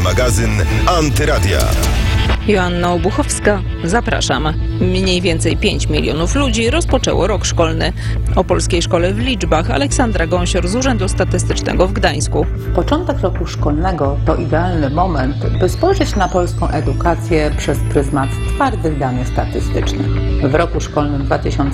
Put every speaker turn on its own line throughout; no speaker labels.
magazyn Antyradia.
Joanna Obuchowska, zapraszam. Mniej więcej 5 milionów ludzi rozpoczęło rok szkolny. O polskiej szkole w liczbach Aleksandra Gąsior z Urzędu Statystycznego w Gdańsku.
Początek roku szkolnego to idealny moment, by spojrzeć na polską edukację przez pryzmat twardych danych statystycznych. W roku szkolnym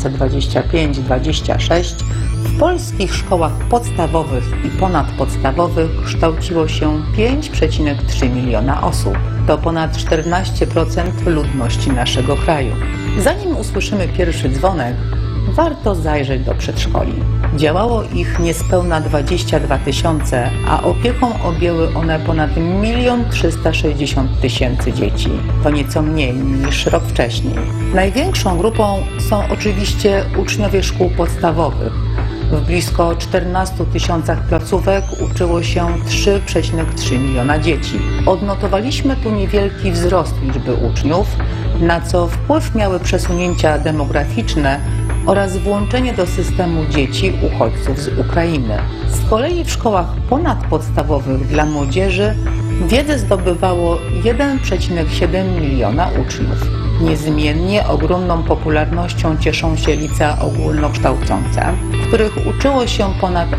2025-26 w polskich szkołach podstawowych i ponadpodstawowych kształciło się 5,3 miliona osób. To ponad 14% ludności naszego kraju. Zanim usłyszymy pierwszy dzwonek, warto zajrzeć do przedszkoli. Działało ich niespełna 22 tysiące, a opieką objęły one ponad 1 360 000 dzieci. To nieco mniej niż rok wcześniej. Największą grupą są oczywiście uczniowie szkół podstawowych. W blisko 14 tysiącach placówek uczyło się 3,3 miliona dzieci. Odnotowaliśmy tu niewielki wzrost liczby uczniów, na co wpływ miały przesunięcia demograficzne oraz włączenie do systemu dzieci uchodźców z Ukrainy. Z kolei w szkołach ponadpodstawowych dla młodzieży wiedzę zdobywało 1,7 miliona uczniów. Niezmiennie ogromną popularnością cieszą się licea ogólnokształcące, w których uczyło się ponad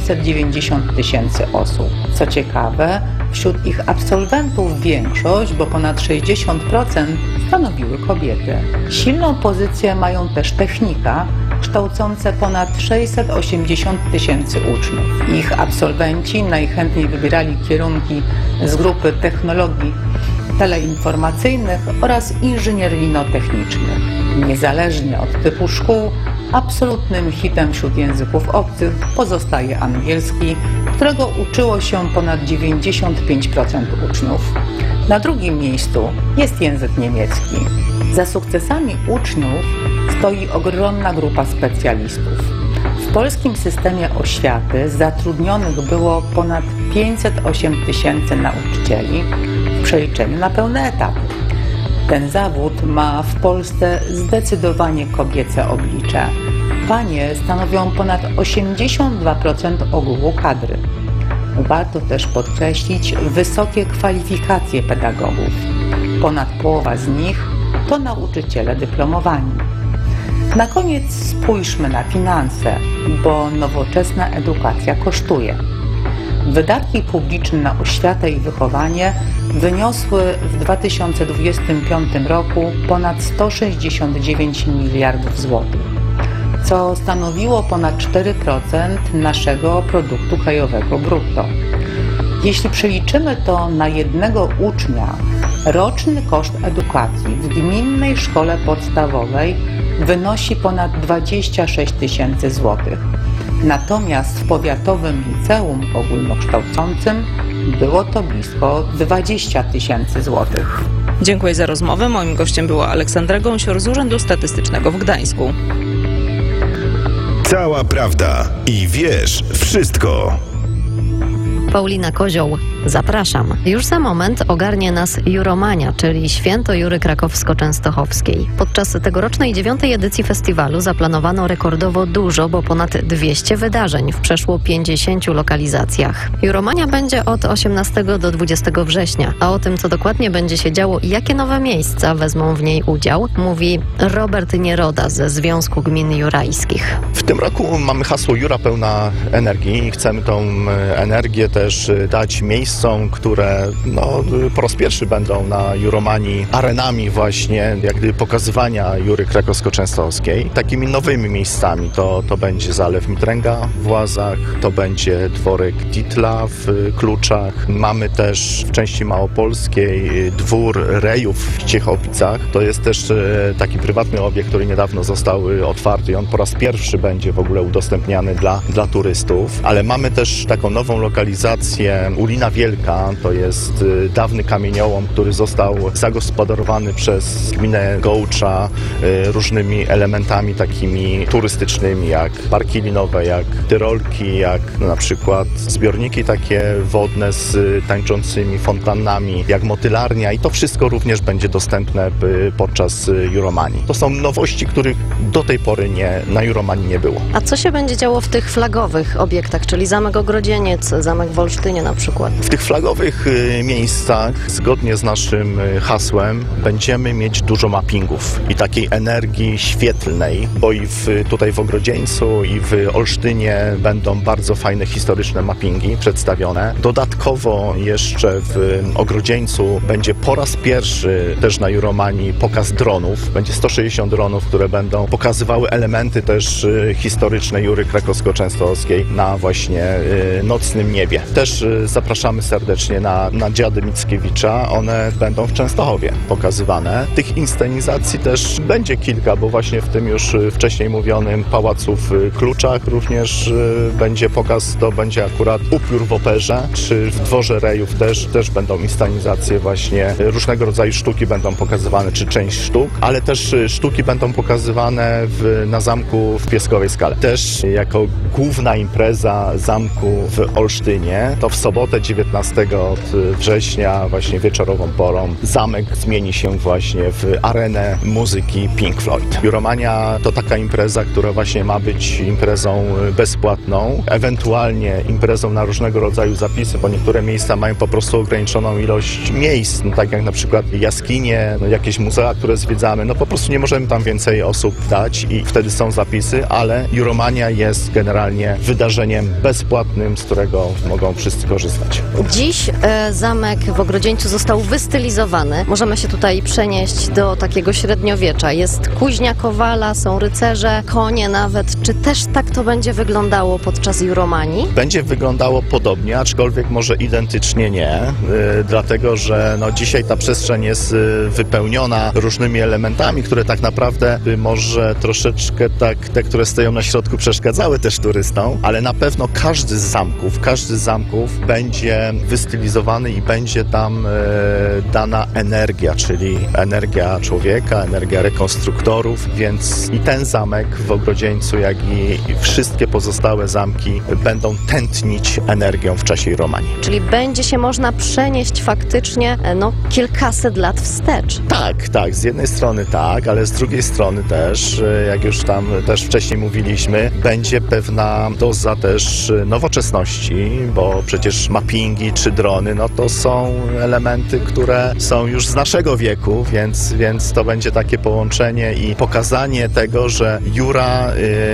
890 000 osób. Co ciekawe, wśród ich absolwentów większość, bo ponad 60%, stanowiły kobiety. Silną pozycję mają też technika, kształcące ponad 680 000 uczniów. Ich absolwenci najchętniej wybierali kierunki z grupy technologii teleinformacyjnych oraz inżynieryjno-technicznych. Niezależnie od typu szkół, absolutnym hitem wśród języków obcych pozostaje angielski, którego uczyło się ponad 95% uczniów. Na drugim miejscu jest język niemiecki. Za sukcesami uczniów stoi ogromna grupa specjalistów. W polskim systemie oświaty zatrudnionych było ponad 508 000 nauczycieli w przeliczeniu na pełne etaty. Ten zawód ma w Polsce zdecydowanie kobiece oblicze. Panie stanowią ponad 82% ogółu kadry. Warto też podkreślić wysokie kwalifikacje pedagogów. Ponad połowa z nich to nauczyciele dyplomowani. Na koniec spójrzmy na finanse, bo nowoczesna edukacja kosztuje. Wydatki publiczne na oświatę i wychowanie wyniosły w 2025 roku ponad 169 miliardów złotych, co stanowiło ponad 4% naszego produktu krajowego brutto. Jeśli przeliczymy to na jednego ucznia, roczny koszt edukacji w gminnej szkole podstawowej wynosi ponad 26 000 złotych. Natomiast w powiatowym liceum ogólnokształcącym było to blisko 20 000 złotych.
Dziękuję za rozmowę. Moim gościem była Aleksandra Gąsior z Urzędu Statystycznego w Gdańsku.
Cała prawda i wiesz wszystko.
Paulina Kozioł, zapraszam. Już za moment ogarnie nas Juromania, czyli Święto Jury Krakowsko-Częstochowskiej. Podczas tegorocznej 9. edycji festiwalu zaplanowano rekordowo dużo, bo ponad 200 wydarzeń w przeszło 50 lokalizacjach. Juromania będzie od 18 do 20 września, a o tym, co dokładnie będzie się działo i jakie nowe miejsca wezmą w niej udział, mówi Robert Nieroda ze Związku Gmin Jurajskich.
W tym roku mamy hasło Jura pełna energii i chcemy tą energię też dać miejscom, które po raz pierwszy będą na Juromanii arenami właśnie jak gdyby pokazywania Jury Krakowsko-Częstochowskiej. Takimi nowymi miejscami to będzie Zalew Mitręga w Łazach, to będzie dworek Ditla w Kluczach. Mamy też w części małopolskiej dwór Rejów w Ciechowicach. To jest też taki prywatny obiekt, który niedawno został otwarty i on po raz pierwszy będzie w ogóle udostępniany dla turystów. Ale mamy też taką nową lokalizację Ulina Wielka, to jest dawny kamieniołom, który został zagospodarowany przez gminę Gołcza różnymi elementami takimi turystycznymi, jak parki linowe, jak tyrolki, jak na przykład zbiorniki takie wodne z tańczącymi fontannami, jak motylarnia i to wszystko również będzie dostępne podczas Juromanii. To są nowości, których do tej pory na Juromanii nie było.
A co się będzie działo w tych flagowych obiektach, czyli Zamek Ogrodzieniec, Zamek w Olsztynie na przykład?
W tych flagowych miejscach, zgodnie z naszym hasłem, będziemy mieć dużo mappingów i takiej energii świetlnej, bo i tutaj w Ogrodzieńcu i w Olsztynie będą bardzo fajne historyczne mappingi przedstawione. Dodatkowo jeszcze w Ogrodzieńcu będzie po raz pierwszy też na Juromanii pokaz dronów. Będzie 160 dronów, które będą pokazywały elementy też historycznej Jury Krakowsko-Częstochowskiej na właśnie nocnym niebie. Też zapraszamy serdecznie na Dziady Mickiewicza. One będą w Częstochowie pokazywane. Tych inscenizacji też będzie kilka, bo właśnie w tym już wcześniej mówionym Pałacu w Kluczach również będzie pokaz, to będzie akurat Upiór w Operze, czy w Dworze Rejów też będą inscenizacje właśnie, różnego rodzaju sztuki będą pokazywane, czy część sztuk, ale też sztuki będą pokazywane na zamku w Pieskowej Skale. Też jako główna impreza zamku w Olsztynie, to w sobotę 19 września właśnie wieczorową porą zamek zmieni się właśnie w arenę muzyki Pink Floyd. Juromania to taka impreza, która właśnie ma być imprezą bezpłatną, ewentualnie imprezą na różnego rodzaju zapisy, bo niektóre miejsca mają po prostu ograniczoną ilość miejsc, tak jak na przykład jaskinie, jakieś muzea, które zwiedzamy, po prostu nie możemy tam więcej osób dać i wtedy są zapisy, ale Juromania jest generalnie wydarzeniem bezpłatnym, z którego mogą wszyscy korzystać.
Dziś zamek w Ogrodzieńcu został wystylizowany. Możemy się tutaj przenieść do takiego średniowiecza. Jest kuźnia Kowala, są rycerze, konie nawet. Czy też tak to będzie wyglądało podczas Juromanii?
Będzie wyglądało podobnie, aczkolwiek może identycznie nie, dlatego że dzisiaj ta przestrzeń jest wypełniona różnymi elementami, które tak naprawdę może troszeczkę te, które stoją na środku, przeszkadzały też turystom, ale na pewno każdy z zamków będzie wystylizowany i będzie tam dana energia, czyli energia człowieka, energia rekonstruktorów, więc i ten zamek w Ogrodzieńcu, jak i wszystkie pozostałe zamki będą tętnić energią w czasie Juromanii.
Czyli będzie się można przenieść faktycznie kilkaset lat wstecz.
Tak, z jednej strony tak, ale z drugiej strony też, jak już tam też wcześniej mówiliśmy, będzie pewna doza też nowoczesności, bo przecież mappingi czy drony, to są elementy, które są już z naszego wieku, więc to będzie takie połączenie i pokazanie tego, że Jura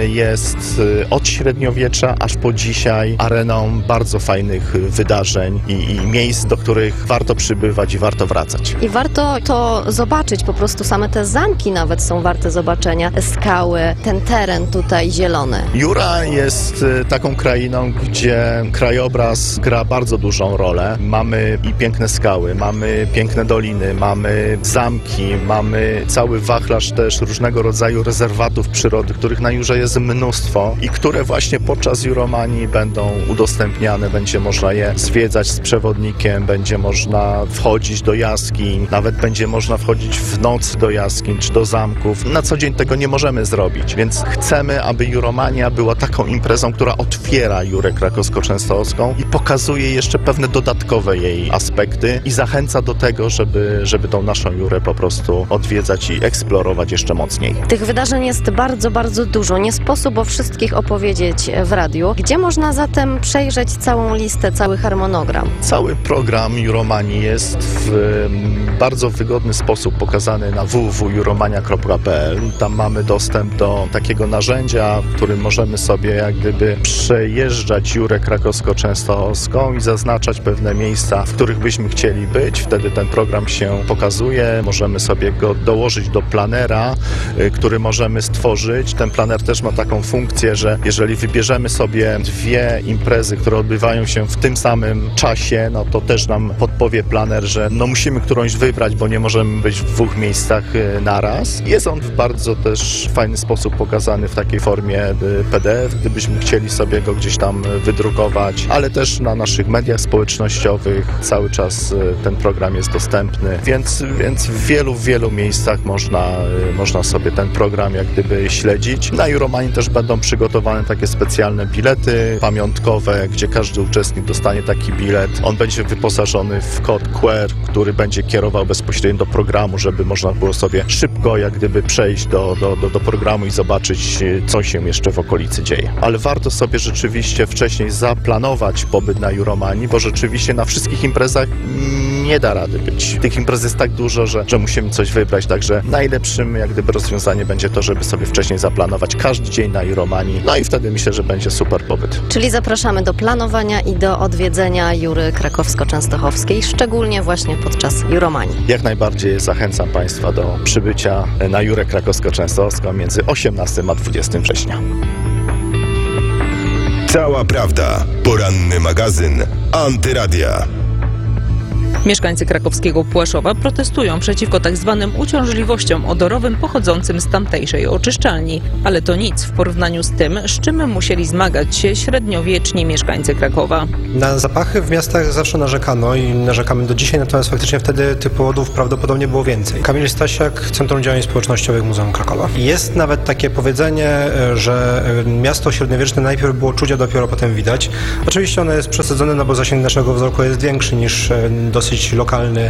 jest od średniowiecza aż po dzisiaj areną bardzo fajnych wydarzeń i miejsc, do których warto przybywać i warto wracać.
I warto to zobaczyć, po prostu same te zamki nawet są warte zobaczenia, skały, ten teren tutaj zielony.
Jura jest taką krainą, gdzie krajobraz gra bardzo dużą rolę. Mamy i piękne skały, mamy piękne doliny, mamy zamki, mamy cały wachlarz też różnego rodzaju rezerwatów przyrody, których na Jurze jest mnóstwo i które właśnie podczas Juromanii będą udostępniane, będzie można je zwiedzać z przewodnikiem, będzie można wchodzić do jaskiń, nawet będzie można wchodzić w nocy do jaskiń czy do zamków. Na co dzień tego nie możemy zrobić, więc chcemy, aby Juromania była taką imprezą, która otwiera Jurę Krakowsko-Częstochowską i pokazuje jeszcze pewne dodatkowe jej aspekty i zachęca do tego, żeby tą naszą Jurę po prostu odwiedzać i eksplorować jeszcze mocniej.
Tych wydarzeń jest bardzo, bardzo dużo. Nie sposób o wszystkich opowiedzieć w radiu. Gdzie można zatem przejrzeć całą listę, cały harmonogram?
Cały program Juromanii jest w bardzo wygodny sposób pokazany na www.juromania.pl. Tam mamy dostęp do takiego narzędzia, w którym możemy sobie jak gdyby przejeżdżać Jurę Krakowsko-Częstochowską i zaznaczać pewne miejsca, w których byśmy chcieli być. Wtedy ten program się pokazuje. Możemy sobie go dołożyć do planera, który możemy stworzyć. Ten planer też ma taką funkcję, że jeżeli wybierzemy sobie dwie imprezy, które odbywają się w tym samym czasie, to też nam podpowie planer, że musimy którąś wybrać, bo nie możemy być w dwóch miejscach naraz. Jest on w bardzo też fajny sposób pokazany w takiej formie PDF, gdybyśmy chcieli sobie go gdzieś tam wydrukować, ale też na naszych mediach społecznościowych cały czas ten program jest dostępny, więc w wielu miejscach można sobie ten program jak gdyby śledzić. Na Juromanii też będą przygotowane takie specjalne bilety pamiątkowe, gdzie każdy uczestnik dostanie taki bilet. On będzie wyposażony w kod QR, który będzie kierował bezpośrednio do programu, żeby można było sobie szybko jak gdyby przejść do programu i zobaczyć, co się jeszcze w okolicy dzieje. Ale warto sobie rzeczywiście wcześniej zaplanować pobyt na Juromanii, spełni, bo rzeczywiście na wszystkich imprezach nie da rady być. Tych imprez jest tak dużo, że musimy coś wybrać, także najlepszym jak gdyby rozwiązanie będzie to, żeby sobie wcześniej zaplanować każdy dzień na Juromanii, no i wtedy myślę, że będzie super pobyt.
Czyli zapraszamy do planowania i do odwiedzenia Jury Krakowsko-Częstochowskiej, szczególnie właśnie podczas Juromanii.
Jak najbardziej zachęcam Państwa do przybycia na Jurę Krakowsko-Częstochowską między 18 a 20 września.
Cała prawda. Poranny magazyn Antyradia.
Mieszkańcy krakowskiego Płaszowa protestują przeciwko tzw. uciążliwościom odorowym pochodzącym z tamtejszej oczyszczalni. Ale to nic w porównaniu z tym, z czym musieli zmagać się średniowieczni mieszkańcy Krakowa.
Na zapachy w miastach zawsze narzekano i narzekamy do dzisiaj, natomiast faktycznie wtedy tych powodów prawdopodobnie było więcej. Kamil Stasiak, Centrum Działań Społecznościowych Muzeum Krakowa. Jest nawet takie powiedzenie, że miasto średniowieczne najpierw było czuć, a dopiero potem widać. Oczywiście ono jest przesadzone, no bo zasięg naszego wzroku jest większy niż dosyć lokalny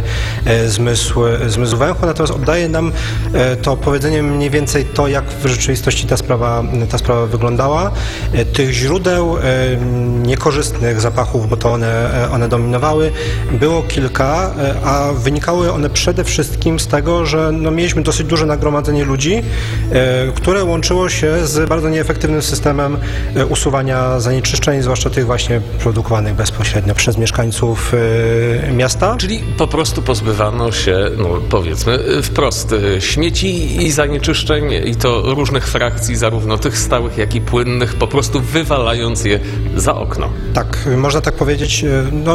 zmysł węchu, natomiast oddaje nam to powiedzenie mniej więcej to, jak w rzeczywistości ta sprawa wyglądała. Tych źródeł niekorzystnych zapachów, bo to one dominowały, było kilka, a wynikały one przede wszystkim z tego, że mieliśmy dosyć duże nagromadzenie ludzi, które łączyło się z bardzo nieefektywnym systemem usuwania zanieczyszczeń, zwłaszcza tych właśnie produkowanych bezpośrednio przez mieszkańców miasta.
Czyli po prostu pozbywano się, powiedzmy wprost, śmieci i zanieczyszczeń i to różnych frakcji, zarówno tych stałych, jak i płynnych, po prostu wywalając je za okno.
Tak, można tak powiedzieć.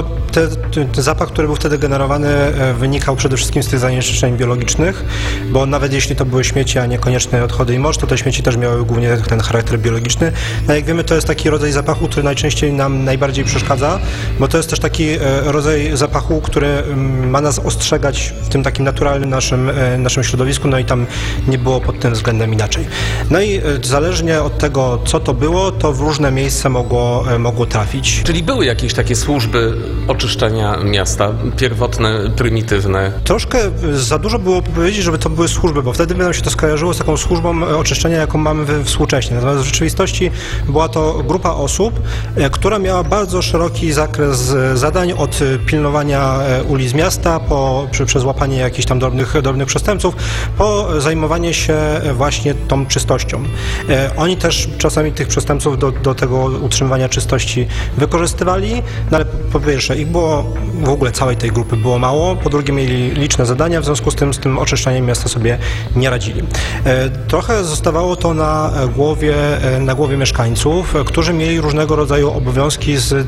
Ten zapach, który był wtedy generowany, wynikał przede wszystkim z tych zanieczyszczeń biologicznych, bo nawet jeśli to były śmieci, a niekoniecznie odchody i mocz, to te śmieci też miały głównie ten charakter biologiczny. No jak wiemy, to jest taki rodzaj zapachu, który najczęściej nam najbardziej przeszkadza, bo to jest też taki rodzaj zapachu, który ma nas ostrzegać w tym takim naturalnym naszym środowisku, no i tam nie było pod tym względem inaczej. No i zależnie od tego, co to było, to w różne miejsca mogło trafić.
Czyli były jakieś takie służby oczyszczania miasta, pierwotne, prymitywne?
Troszkę za dużo było powiedzieć, żeby to były służby, bo wtedy by nam się to skojarzyło z taką służbą oczyszczenia, jaką mamy współcześnie. Natomiast w rzeczywistości była to grupa osób, która miała bardzo szeroki zakres zadań, od pilnowania ulic miasta, przez łapanie jakichś tam drobnych przestępców, po zajmowanie się właśnie tą czystością. Oni też czasami tych przestępców do tego utrzymywania czystości wykorzystywali, no ale po pierwsze ich było, w ogóle całej tej grupy było mało, po drugie mieli liczne zadania, w związku z tym oczyszczaniem miasta sobie nie radzili. Trochę zostawało to na głowie mieszkańców, którzy mieli różnego rodzaju obowiązki z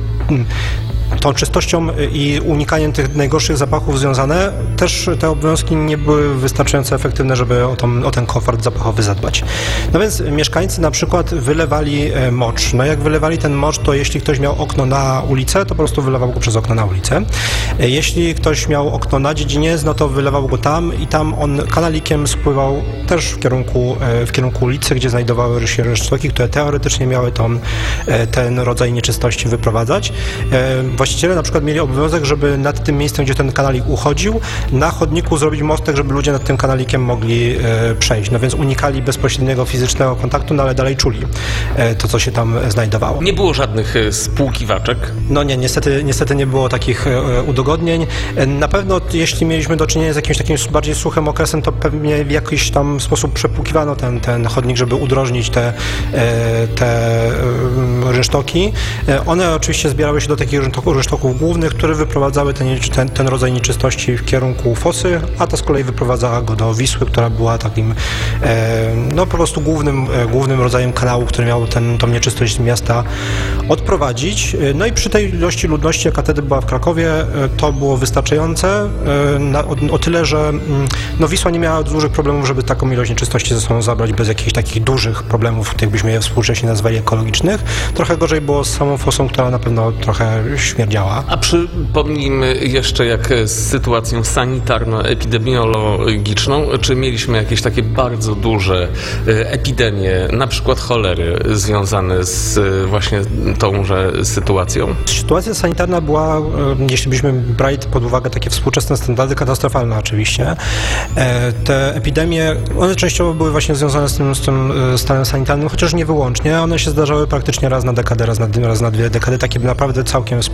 tą czystością i unikaniem tych najgorszych zapachów związane. Też te obowiązki nie były wystarczająco efektywne, żeby o ten komfort zapachowy zadbać. No więc mieszkańcy na przykład wylewali mocz. No jak wylewali ten mocz, to jeśli ktoś miał okno na ulicę, to po prostu wylewał go przez okno na ulicę. Jeśli ktoś miał okno na dziedziniec, no to wylewał go tam i tam on kanalikiem spływał też w kierunku ulicy, gdzie znajdowały się resztki, które teoretycznie miały ten rodzaj nieczystości wyprowadzać. Właściciele na przykład mieli obowiązek, żeby nad tym miejscem, gdzie ten kanalik uchodził, na chodniku zrobić mostek, żeby ludzie nad tym kanalikiem mogli przejść. No więc unikali bezpośredniego fizycznego kontaktu, no ale dalej czuli to, co się tam znajdowało.
Nie było żadnych spłukiwaczek?
No nie, niestety nie było takich udogodnień. Na pewno jeśli mieliśmy do czynienia z jakimś takim bardziej suchym okresem, to pewnie w jakiś tam sposób przepłukiwano ten chodnik, żeby udrożnić te rynsztoki. One oczywiście zbierały się do takich rynsztoków głównych, które wyprowadzały ten rodzaj nieczystości w kierunku Fosy, a ta z kolei wyprowadzała go do Wisły, która była takim po prostu głównym rodzajem kanału, który miał tą nieczystość z miasta odprowadzić. No i przy tej ilości ludności, jaka wtedy była w Krakowie, to było wystarczające o tyle, że Wisła nie miała dużych problemów, żeby taką ilość nieczystości ze sobą zabrać bez jakichś takich dużych problemów, których byśmy je współcześnie nazwali ekologicznych. Trochę gorzej było z samą Fosą, która na pewno trochę śmierdziała.
A przypomnijmy jeszcze, jak z sytuacją sanitarno-epidemiologiczną, czy mieliśmy jakieś takie bardzo duże epidemie, na przykład cholery, związane z właśnie tąże sytuacją?
Sytuacja sanitarna była, jeśli byśmy brali pod uwagę takie współczesne standardy, katastrofalna oczywiście. Te epidemie, one częściowo były właśnie związane z tym stanem sanitarnym, chociaż nie wyłącznie. One się zdarzały praktycznie raz na dekadę, raz na dwie dekady, takie naprawdę całkiem spore.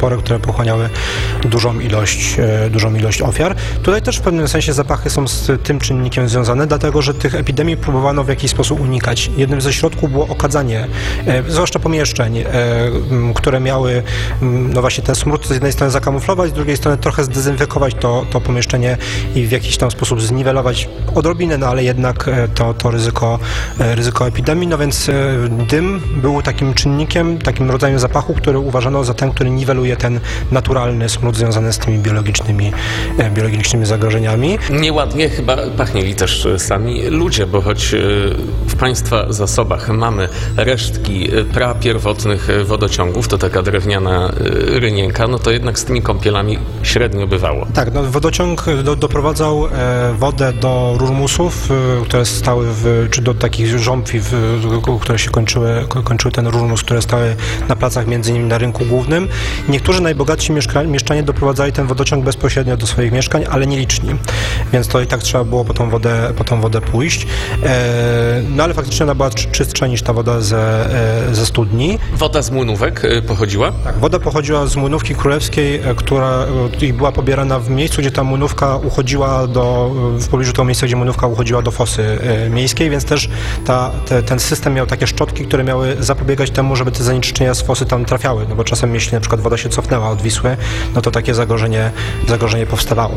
nowotwory, które pochłaniały dużą ilość ofiar. Tutaj też w pewnym sensie zapachy są z tym czynnikiem związane, dlatego że tych epidemii próbowano w jakiś sposób unikać. Jednym ze środków było okadzanie, zwłaszcza pomieszczeń, które miały no właśnie ten smród z jednej strony zakamuflować, z drugiej strony trochę zdezynfekować to pomieszczenie i w jakiś tam sposób zniwelować odrobinę, no ale jednak to ryzyko epidemii. No więc dym był takim czynnikiem, takim rodzajem zapachu, który uważano za ten, który niweluje ten naturalny smród związany z tymi biologicznymi zagrożeniami.
Nieładnie chyba pachnieli też sami ludzie, bo choć w państwa zasobach mamy resztki prapierwotnych wodociągów, to taka drewniana rynienka, no to jednak z tymi kąpielami średnio bywało. Tak,
no wodociąg doprowadzał wodę do rurmusów, które stały czy do takich żąpli, które się kończyły ten rurmus, które stały na placach, między innymi na rynku głównym. Niektórzy najbogatsi mieszczanie doprowadzali ten wodociąg bezpośrednio do swoich mieszkań, ale nieliczni, więc to i tak trzeba było po tą wodę pójść. No ale faktycznie ona była czystsza niż ta woda ze studni.
Woda z młynówek pochodziła?
Tak, woda pochodziła z Młynówki Królewskiej, która była pobierana w miejscu, gdzie ta młynówka uchodziła w pobliżu tego miejsca, gdzie młynówka uchodziła do fosy miejskiej, więc też ten system miał takie szczotki, które miały zapobiegać temu, żeby te zanieczyszczenia z fosy tam trafiały, no bo czasem jeśli na przykład woda się cofnęła od Wisły, no to takie zagrożenie powstawało.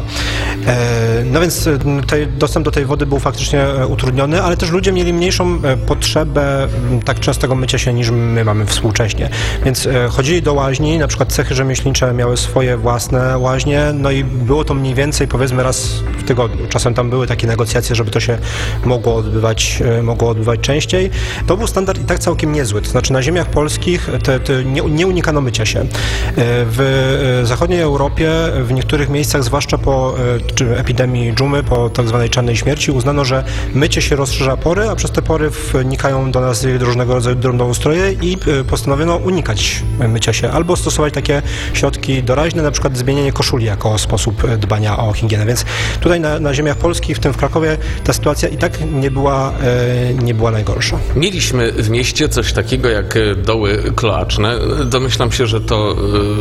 No więc dostęp do tej wody był faktycznie utrudniony, ale też ludzie mieli mniejszą potrzebę tak częstego mycia się niż my mamy współcześnie. Więc chodzili do łaźni, na przykład cechy rzemieślnicze miały swoje własne łaźnie, no i było to mniej więcej powiedzmy raz w tygodniu. Czasem tam były takie negocjacje, żeby to się mogło odbywać częściej. To był standard i tak całkiem niezły. To znaczy na ziemiach polskich nie unikano mycia się. W zachodniej Europie w niektórych miejscach, zwłaszcza po epidemii dżumy, po tak zwanej czarnej śmierci, uznano, że mycie się rozszerza pory, a przez te pory wnikają do nas różnego rodzaju drobnoustroje i postanowiono unikać mycia się albo stosować takie środki doraźne, na przykład zmienienie koszuli jako sposób dbania o higienę. Więc tutaj na ziemiach polskich, w tym w Krakowie, ta sytuacja i tak nie była najgorsza.
Mieliśmy w mieście coś takiego jak doły kloaczne. Domyślam się, że to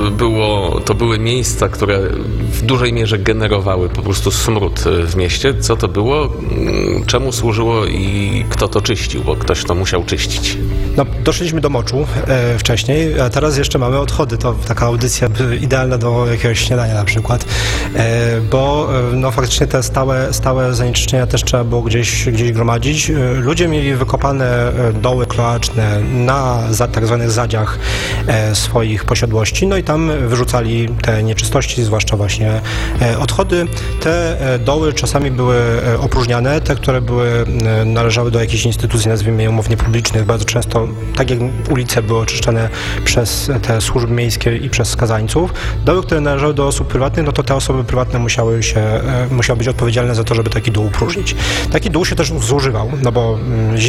były miejsca, które w dużej mierze generowały po prostu smród w mieście. Co to było? Czemu służyło i kto to czyścił? Bo ktoś to musiał czyścić.
No, doszliśmy do moczu wcześniej, a teraz jeszcze mamy odchody. To taka audycja idealna do jakiegoś śniadania na przykład, bo no, faktycznie te stałe zanieczyszczenia też trzeba było gdzieś gromadzić. Ludzie mieli wykopane doły kloaczne na tak zwanych zadziach swoich posiadłości, no i tam wyrzucali te nieczystości, zwłaszcza właśnie odchody. Te doły czasami były opróżniane, te, które należały do jakichś instytucji, nazwijmy je umownie publicznych, bardzo często, tak jak ulice były oczyszczane przez te służby miejskie i przez skazańców. Doły, które należały do osób prywatnych, no to te osoby prywatne musiały być odpowiedzialne za to, żeby taki dół opróżnić. Taki dół się też zużywał, no bo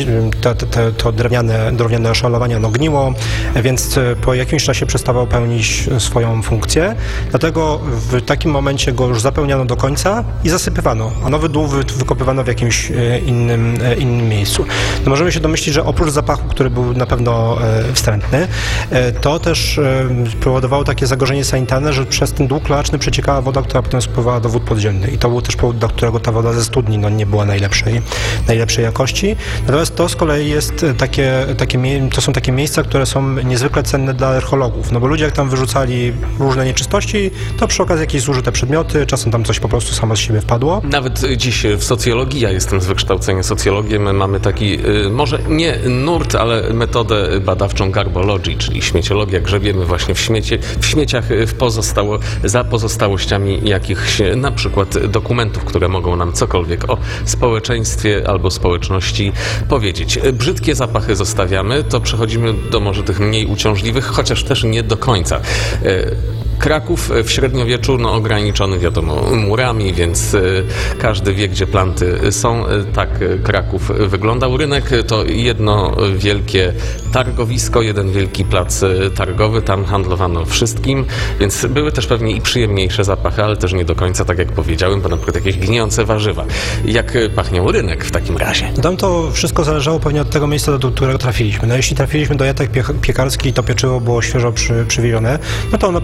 to drewniane szalowanie gniło, więc po jakimś czasie przestawał pełnić swoją funkcję. Dlatego w takim momencie go już zapełniano do końca i zasypywano, a nowy dół wykopywano w jakimś innym miejscu. No możemy się domyślić, że oprócz zapachu, który był na pewno wstrętny, to też powodowało takie zagrożenie sanitarne, że przez ten dół kloaczny przeciekała woda, która potem spływała do wód podziemnych i to był też powód, dla którego ta woda ze studni nie była najlepszej jakości. Natomiast to z kolei jest to są takie miejsca, które są niezwykle cenne dla archeologów, no bo ludzie jak tam wyrzucali różne nieczystości, to przy okazji jakieś zużyte przedmioty, czasem tam coś po prostu samo z siebie wpadło.
Nawet dziś w socjologii, ja jestem z wykształcenia socjologiem, mamy taki, może nie nurt, ale metodę badawczą garbology, czyli śmieciologia. Grzebiemy właśnie w śmieciach za pozostałościami jakichś na przykład dokumentów, które mogą nam cokolwiek o społeczeństwie albo społeczności powiedzieć. Brzydkie zapachy zostawiamy, to przechodzimy do może tych mniej uciążliwych, chociaż też nie do końca. Kraków w średniowieczu ograniczony, wiadomo, murami, więc każdy wie, gdzie planty są. Tak Kraków wyglądał. Rynek to jedno wielkie targowisko, jeden wielki plac targowy. Tam handlowano wszystkim, więc były też pewnie i przyjemniejsze zapachy, ale też nie do końca, tak jak powiedziałem, bo na przykład jakieś gnijące warzywa. Jak pachniał rynek w takim razie?
Tam to wszystko zależało pewnie od tego miejsca, do którego trafiliśmy. No jeśli trafiliśmy do jatek piekarskiej, to pieczywo było świeżo przywiezione, no to ono pewnie pachniało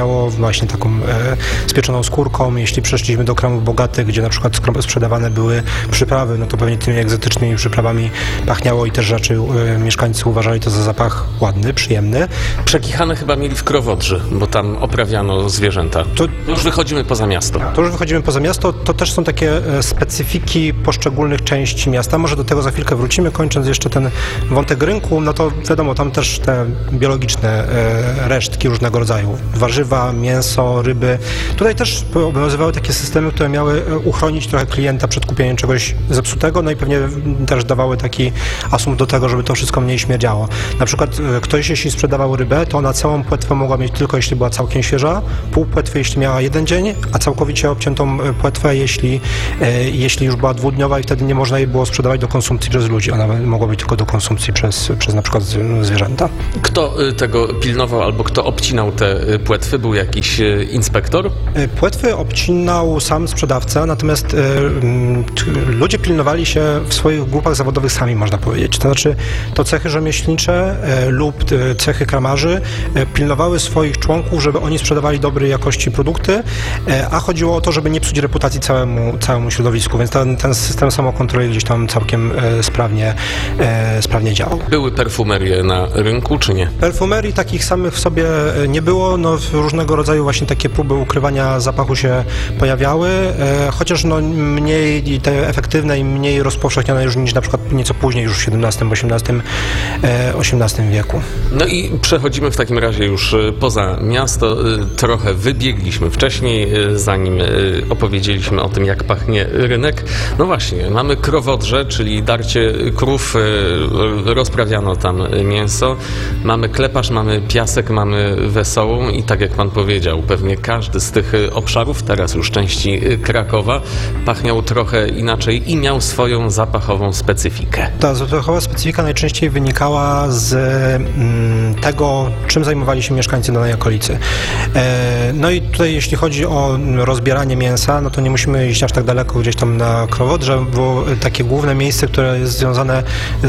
pachniało właśnie taką spieczoną skórką. Jeśli przeszliśmy do kramów bogatych, gdzie na przykład sprzedawane były przyprawy, no to pewnie tymi egzotycznymi przyprawami pachniało i też raczej mieszkańcy uważali to za zapach ładny, przyjemny.
Przekichane chyba mieli w Krowodrzy, bo tam oprawiano zwierzęta. To już wychodzimy poza miasto.
To już wychodzimy poza miasto, to też są takie specyfiki poszczególnych części miasta. Może do tego za chwilkę wrócimy, kończąc jeszcze ten wątek rynku, no to wiadomo, tam też te biologiczne resztki różnego rodzaju. Warzywa, mięso, ryby. Tutaj też obowiązywały takie systemy, które miały uchronić trochę klienta przed kupieniem czegoś zepsutego, no i pewnie też dawały taki asumpt do tego, żeby to wszystko mniej śmierdziało. Na przykład ktoś, jeśli sprzedawał rybę, to ona całą płetwę mogła mieć tylko jeśli była całkiem świeża, pół płetwy jeśli miała 1 dzień, a całkowicie obciętą płetwę jeśli już była 2-dniowa i wtedy nie można jej było sprzedawać do konsumpcji przez ludzi. Ona mogła być tylko do konsumpcji przez na przykład zwierzęta.
Kto tego pilnował albo kto obcinał te płetwy? Był jakiś inspektor?
Płetwy obcinał sam sprzedawca, natomiast ludzie pilnowali się w swoich grupach zawodowych sami, można powiedzieć. To znaczy to cechy rzemieślnicze lub cechy kramarzy pilnowały swoich członków, żeby oni sprzedawali dobrej jakości produkty, a chodziło o to, żeby nie psuć reputacji całemu środowisku, więc ten system samokontroli gdzieś tam całkiem sprawnie działał.
Były perfumerie na rynku, czy nie?
Perfumerii takich samych w sobie nie było, no różnego rodzaju właśnie takie próby ukrywania zapachu się pojawiały, chociaż no mniej te efektywne i mniej rozpowszechnione już niż na przykład nieco później, już w XVII wieku.
No i przechodzimy w takim razie już poza miasto, trochę wybiegliśmy wcześniej, zanim opowiedzieliśmy o tym, jak pachnie rynek. No właśnie, mamy Krowodrze, czyli darcie krów, rozprawiano tam mięso, mamy Kleparz, mamy Piasek, mamy Wesołą i tak jak pan powiedział, pewnie każdy z tych obszarów, teraz już części Krakowa, pachniał trochę inaczej i miał swoją zapachową specyfikę.
Ta zapachowa specyfika najczęściej wynikała z tego, czym zajmowali się mieszkańcy danej okolicy. No i tutaj jeśli chodzi o rozbieranie mięsa, no to nie musimy iść aż tak daleko gdzieś tam na Krowodrze, bo takie główne miejsce, które jest związane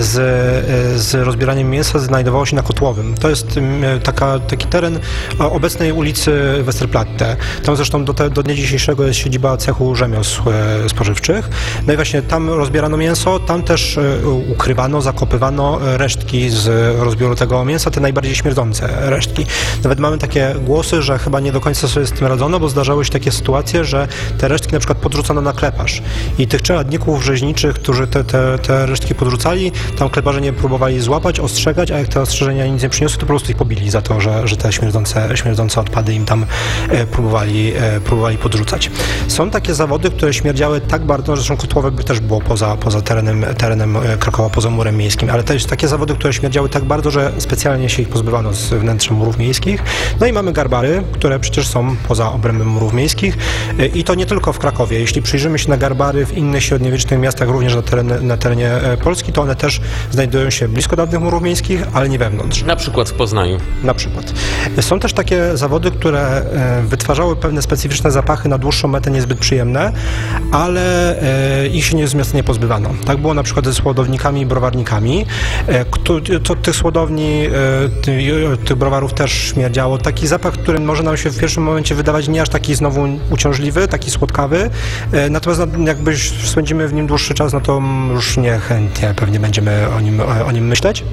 z rozbieraniem mięsa, znajdowało się na Kotłowym. To jest taki teren obecnej ulicy Westerplatte. Tam zresztą do dnia dzisiejszego jest siedziba cechu rzemiosł spożywczych. No i właśnie tam rozbierano mięso, tam też ukrywano, zakopywano resztki z rozbioru tego mięsa, te najbardziej śmierdzące resztki. Nawet mamy takie głosy, że chyba nie do końca sobie z tym radzono, bo zdarzały się takie sytuacje, że te resztki na przykład podrzucano na Kleparz i tych czeladników rzeźniczych, którzy te resztki podrzucali, tam kleparze nie próbowali złapać, ostrzegać, a jak te ostrzeżenia nic nie przyniosły, to po prostu ich pobili za to, że te śmierdzące odpady im tam próbowali podrzucać. Są takie zawody, które śmierdziały tak bardzo, zresztą Kotłowe by też było poza terenem Krakowa, poza murem miejskim, ale też takie zawody, które śmierdziały tak bardzo, że specjalnie się ich pozbywano z wnętrza murów miejskich. No i mamy garbary, które przecież są poza obrębem murów miejskich i to nie tylko w Krakowie. Jeśli przyjrzymy się na garbary w innych średniowiecznych miastach, również na terenie Polski, to one też znajdują się blisko dawnych murów miejskich, ale nie wewnątrz.
Na przykład w Poznaniu.
Na przykład. Są też takie zawody, które wytwarzały pewne specyficzne zapachy na dłuższą metę niezbyt przyjemne, ale ich się z miasta nie pozbywano. Tak było na przykład ze słodownikami i browarnikami. Tych słodowni, tych browarów też śmierdziało. Taki zapach, który może nam się w pierwszym momencie wydawać nie aż taki znowu uciążliwy, taki słodkawy, natomiast jakby spędzimy w nim dłuższy czas, no to już niechętnie pewnie będziemy o nim myśleć.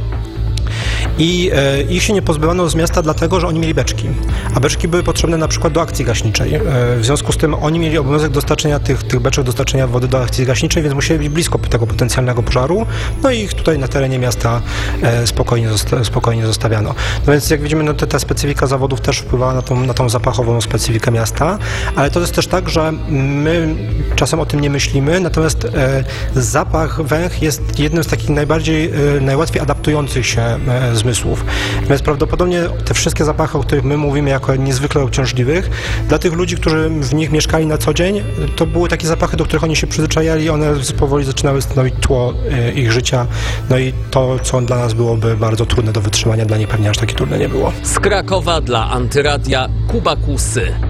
I ich się nie pozbywano z miasta dlatego, że oni mieli beczki, a beczki były potrzebne na przykład do akcji gaśniczej. W związku z tym oni mieli obowiązek dostarczenia tych beczek, dostarczenia wody do akcji gaśniczej, więc musieli być blisko tego potencjalnego pożaru, no i ich tutaj na terenie miasta spokojnie zostawiano. No więc jak widzimy, no ta specyfika zawodów też wpływała na tą zapachową specyfikę miasta, ale to jest też tak, że my czasem o tym nie myślimy, natomiast zapach, węch jest jednym z takich najłatwiej adaptujących się zmysłów. Natomiast prawdopodobnie te wszystkie zapachy, o których my mówimy jako niezwykle uciążliwych, dla tych ludzi, którzy w nich mieszkali na co dzień, to były takie zapachy, do których oni się przyzwyczajali, one powoli zaczynały stanowić tło ich życia, no i to, co dla nas byłoby bardzo trudne do wytrzymania, dla nich pewnie aż takie trudne nie było.
Z Krakowa dla Antyradia Kuba Kusy.